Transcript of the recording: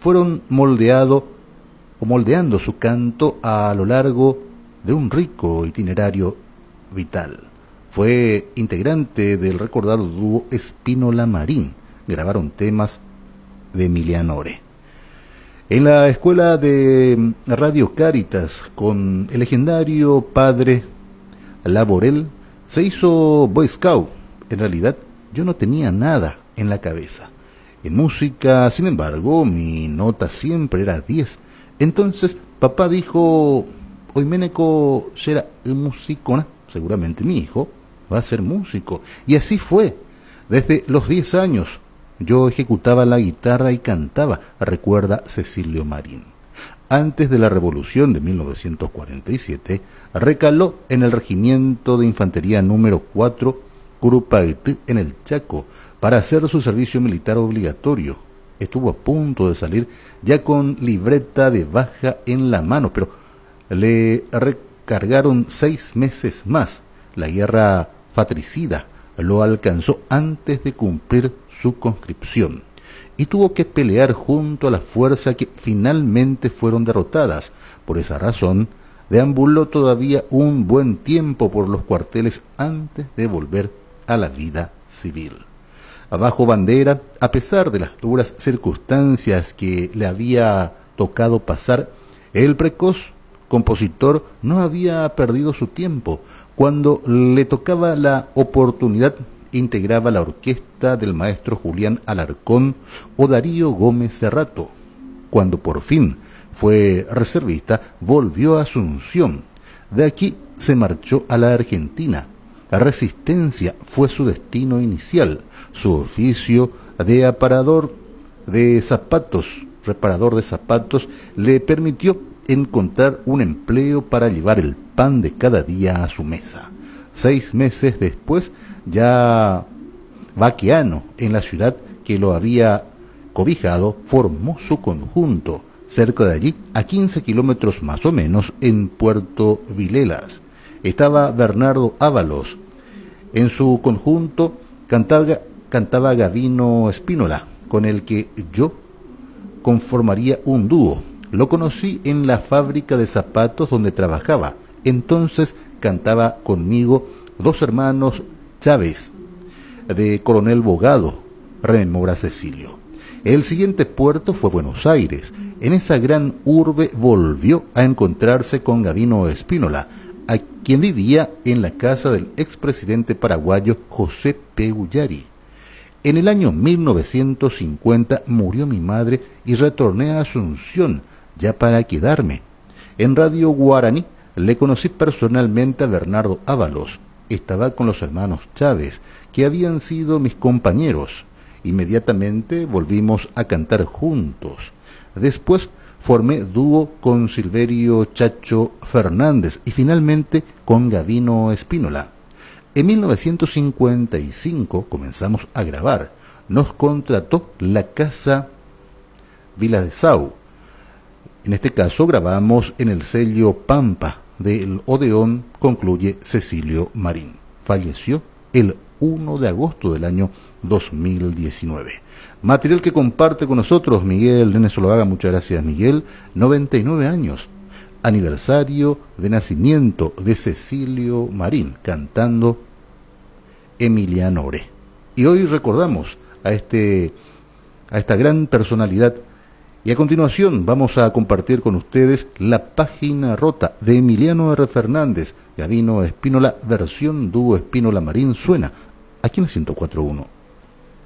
fueron moldeando su canto a lo largo de un rico itinerario vital. Fue integrante del recordado dúo Spínola Marín. Grabaron temas de Emiliano Oré. En la escuela de Radio Cáritas, con el legendario padre Laborel, se hizo Boy Scout. En realidad, yo no tenía nada en la cabeza. En música, sin embargo, mi nota siempre era 10. Entonces, papá dijo, Oimeneco será un músico, ¿no? Seguramente mi hijo va a ser músico. Y así fue. Desde los 10 años, yo ejecutaba la guitarra y cantaba, recuerda Cecilio Marín. Antes de la Revolución de 1947, recaló en el Regimiento de Infantería número 4, Curupaití, en el Chaco, para hacer su servicio militar obligatorio. Estuvo a punto de salir ya con libreta de baja en la mano, pero le recargaron 6 meses más. La guerra fratricida lo alcanzó antes de cumplir su conscripción y tuvo que pelear junto a las fuerzas que finalmente fueron derrotadas. Por esa razón, deambuló todavía un buen tiempo por los cuarteles antes de volver a la vida civil. Bajo bandera, a pesar de las duras circunstancias que le había tocado pasar, el precoz compositor no había perdido su tiempo. Cuando le tocaba la oportunidad, integraba la orquesta del maestro Julián Alarcón o Darío Gómez Cerrato. Cuando por fin fue reservista, volvió a Asunción. De aquí se marchó a la Argentina. La resistencia fue su destino inicial. Su oficio de reparador de zapatos, le permitió encontrar un empleo para llevar el pan de cada día a su mesa. 6 meses después, ya vaqueano en la ciudad que lo había cobijado, formó su conjunto, cerca de allí, a 15 kilómetros más o menos, en Puerto Vilelas. Estaba Bernardo Ábalos. En su conjunto cantaba Gavino Spínola, con el que yo conformaría un dúo. Lo conocí en la fábrica de zapatos donde trabajaba. Entonces cantaba conmigo 2 hermanos Chávez, de Coronel Bogado, rememora Cecilio. El siguiente puerto fue Buenos Aires. En esa gran urbe volvió a encontrarse con Gavino Spínola, a quien vivía en la casa del expresidente paraguayo José P. Ullari. En el año 1950 murió mi madre y retorné a Asunción, ya para quedarme. En Radio Guaraní le conocí personalmente a Bernardo Ábalos. Estaba con los hermanos Chávez, que habían sido mis compañeros. Inmediatamente volvimos a cantar juntos. Después formé dúo con Silverio Chacho Fernández y finalmente con Gavino Spínola. En 1955 comenzamos a grabar. Nos contrató la Casa Vila de Sau. En este caso grabamos en el sello Pampa del Odeón, concluye Cecilio Marín. Falleció el 1 de agosto del año 2019. Material que comparte con nosotros Miguel Nene Zuluaga. Muchas gracias, Miguel. 99 años. Aniversario de nacimiento de Cecilio Marín, cantando Emiliano Oré. Y hoy recordamos a esta gran personalidad. Y a continuación vamos a compartir con ustedes La Página Rota de Emiliano R. Fernández, Gavino Spínola, versión dúo Spínola Marín. Suena aquí en el 104.1.